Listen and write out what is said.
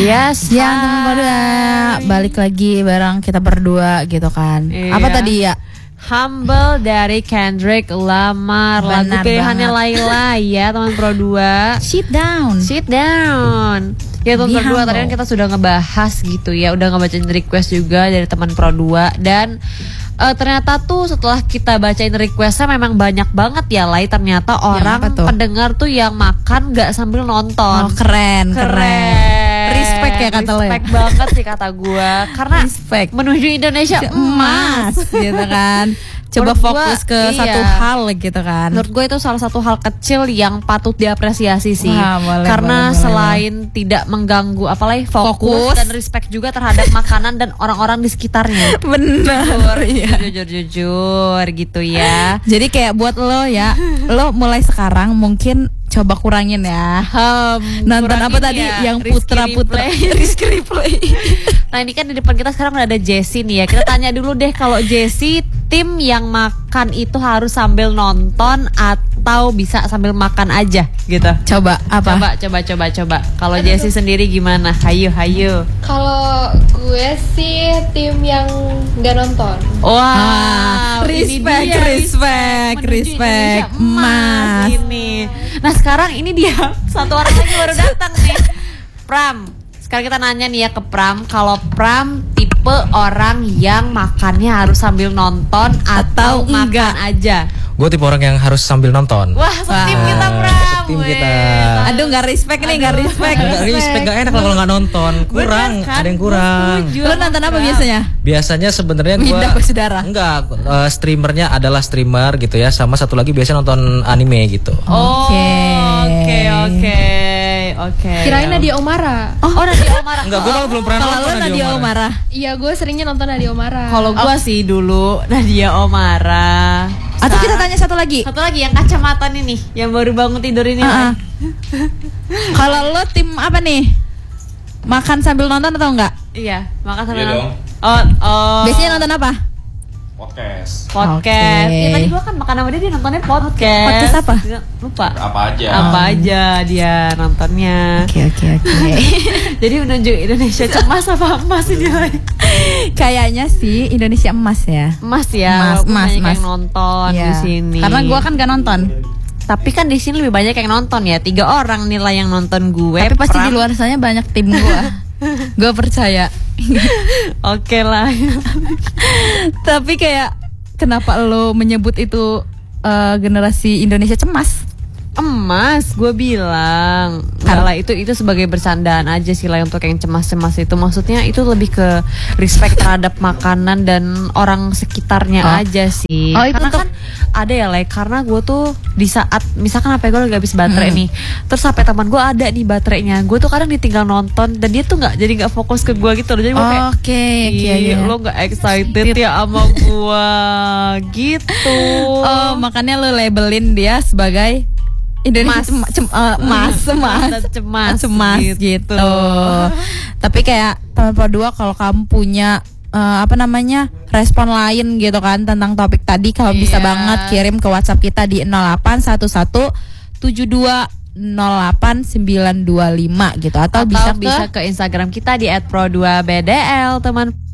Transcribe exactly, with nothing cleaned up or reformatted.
Yes. Ya teman berdua, balik lagi bareng kita berdua gitu kan. Iya. Apa tadi ya? Humble dari Kendrick Lamar. Lagu Benar pilihannya banget. Laila ya teman Pro dua. Sit down. Sit down. Ya teman Be Pro dua, humble. tadi kan kita sudah ngebahas gitu ya, udah ngebacain request juga dari teman Pro dua. Dan uh, ternyata tuh setelah kita bacain requestnya memang banyak banget ya Lai. Ternyata orang apa tuh? pendengar tuh yang makan gak sambil nonton. Oh keren, keren. Respect ya kata lo ya. Respect banget sih kata gue. Karena Respect. menuju Indonesia emas, Emas gitu kan. Coba Menurut fokus gua, ke iya. satu hal gitu kan. Menurut gue itu salah satu hal kecil yang patut diapresiasi sih. Wah, boleh, Karena boleh, boleh, selain tidak mengganggu apalagi fokus, Fokus. dan respect juga terhadap makanan dan orang-orang di sekitarnya. Bener. Iya. Jujur-jujur gitu ya. Jadi kayak buat lo ya, lo mulai sekarang mungkin coba kurangin ya. Hmm, Nonton kurangin apa tadi ya, yang Rizky putra-putra Replay. Rizky Replay. Nah ini kan di depan kita sekarang udah ada Jessie nih ya. Kita tanya dulu deh, kalau Jessie tim yang makan itu harus sambil nonton atau bisa sambil makan aja gitu? Coba apa? Coba coba coba coba. Kalau Jessie sendiri gimana? Hayu hayu. Kalau gue sih tim yang nggak nonton. Wow, Ah, ini respect, dia, respect, menuju respect, Indonesia emas emas. ini. Nah sekarang ini dia satu orang lagi baru datang nih, Pram. Sekarang kita nanya nih ya ke Pram, kalau Pram tipe orang yang makannya harus sambil nonton atau, Atau makan enggak? aja? Gue tipe orang yang harus sambil nonton. Wah, setim Wah, kita Pram. setim weh. kita. Aduh nggak respect nih, nggak respect. Nggak respect, nggak enak kalau nggak nonton. Kurang, Bener kan? ada yang kurang. Gua setuju Lo sama nonton apa Pram. biasanya? Biasanya sebenarnya gue Pindah bersaudara. enggak, eh, streamernya adalah streamer gitu ya, sama satu lagi biasanya nonton anime gitu. Oh, Oke. oke, oke, oke. Kirain Nadia Omara. Oh, Nadia Omara. Enggak, gue malah belum pernah Kalau nonton lo Nadia Omara. Iya, gue seringnya nonton Nadia Omara. Kalau gua sih dulu Nadia Omara. Atau kita Sekarang- tanya satu lagi. Satu lagi yang kacamata nih, yang baru bangun tidur ini. Ah, ah. Kalau lo tim apa nih? Makan sambil nonton atau enggak? Iya, makan sambil Iya nonton. dong. Oh, oh. Biasanya nonton apa? Podcast. Podcast. Oke. Ya, tadi gua kan makan sama dia, dia nontonnya podcast. Podcast apa? Lupa. Apa aja? Apa aja dia nontonnya. Oke oke oke. Jadi menuju Indonesia cemas apa emas ini lagi? Kayaknya sih Indonesia emas ya. Emas ya, Emas, walaupun emas, banyak emas. yang nonton Iya. di sini. Karena gua kan gak nonton. Tapi kan di sini lebih banyak yang nonton ya. Tiga orang nilai yang nonton gue. Tapi pasti Pram. di luar sana banyak tim gua. Gue percaya. Oke lah. Tapi kayak kenapa lo menyebut itu eh, generasi Indonesia cemas? Emas, gue bilang. Enggak Karena- lah, itu itu sebagai bercandaan aja sih lah untuk yang cemas-cemas itu. Maksudnya itu lebih ke respect terhadap makanan dan orang sekitarnya Oh. aja sih. Oh, itu karena tuh- kan ada ya lah, karena gue tuh di saat misalkan H P gue lagi habis baterai Hmm. nih, terus H P teman gue ada nih baterainya, gue tuh kadang ditinggal nonton dan dia tuh nggak jadi nggak fokus ke gue gitu loh. Jadi gue kayak, Oke, oke, "Ih, oke. lo nggak excited ya sama gue gitu." Oh, makanya lo labelin dia sebagai Indonesia Emas. cem- cem- eh, emas, emas, Dan cemas, cemas gitu. gitu. Tapi kayak teman Pro dua, kalau kamu punya eh, apa namanya respon lain gitu kan tentang topik tadi, kalau bisa Iya. banget kirim ke WhatsApp kita di nol delapan satu satu tujuh dua nol delapan sembilan dua lima gitu, atau, Atau bisa, bisa ke ke Instagram kita di et pro dua b d l teman